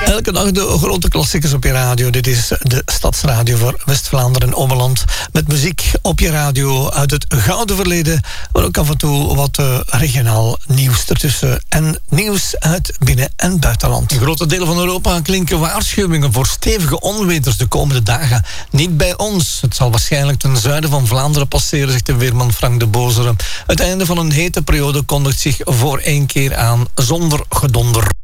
Elke dag de grote klassiekers op je radio. Dit is de Stadsradio voor West-Vlaanderen en Ommeland. Met muziek op je radio uit het gouden verleden. Maar ook af en toe wat regionaal nieuws ertussen. En nieuws uit binnen- en buitenland. In grote delen van Europa klinken waarschuwingen voor stevige onweters de komende dagen. Niet bij ons. Het zal waarschijnlijk ten zuiden van Vlaanderen passeren, zegt de weerman Frank de Bozere. Het einde van een hete periode kondigt zich voor één keer aan zonder gedonder.